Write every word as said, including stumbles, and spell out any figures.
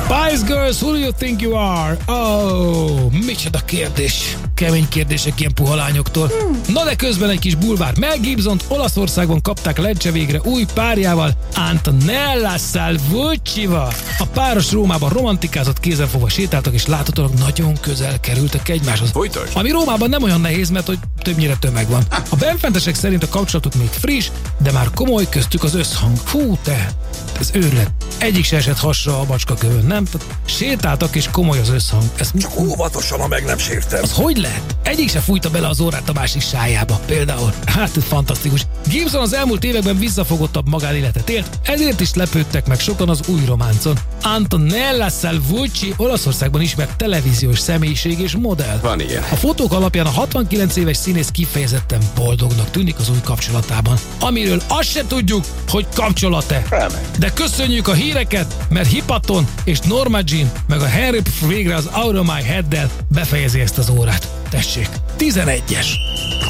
Spice Girls, who do you think you are? Oh, micsoda kérdés. Kemény kérdések ilyen puha lányoktól. Hmm. Na de közben egy kis bulvár. Mel Gibsont Olaszországban kapták lencse végre új párjával, Antonella Salvuccival. A páros Rómában romantikázott, kézenfogva sétáltak, és láthatólag nagyon közel kerültek egymáshoz. Folytasd. Ami Rómában nem olyan nehéz, mert hogy többnyire tömeg van. A benfentesek szerint a kapcsolatuk még friss, de már komoly, köztük az összhang. Fú, te! Ez őrület. Egyik se esett hasra a macskakövön, nem? Tehát sétáltak, és komoly az összhang. Ez Csak óvatosan, ha meg nem sértem. az hogy lehet? Egyik se fújta bele az órát a másik sájába, például. Hát ez fantasztikus. Gibson az elmúlt években visszafogottabb magánéletet élt, ezért is lepődtek meg sokan az új románcon. Antonella Salvucci Olaszországban ismert televíziós személyiség és modell. Van ilyen. A fotók alapján a hatvankilenc éves színész kifejezetten boldognak tűnik az új kapcsolatában, amiről azt se tudjuk, hogy kapcsolat-e. Remek. De köszönjük a híreket, mert Hipaton és Norma Jean meg a Henry végre az Out of My Head-del befejezi ezt az órát. Tessék, tizenegyes.